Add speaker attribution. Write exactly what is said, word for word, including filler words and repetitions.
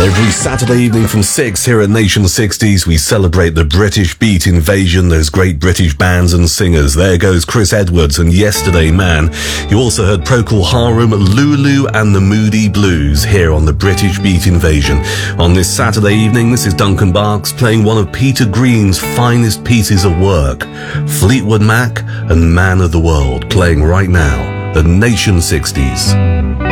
Speaker 1: Every Saturday evening from six here at Nation sixties, we celebrate the British beat invasion, those great British bands and singers. There goes Chris Edwards and Yesterday Man. You also heard Procol Harum, Lulu and the Moody Blues here on the British beat invasion. On this Saturday evening, this is Duncan Barks playing one of Peter Green's finest pieces of work, Fleetwood Mac and Man of the World, playing right now, the Nation sixties.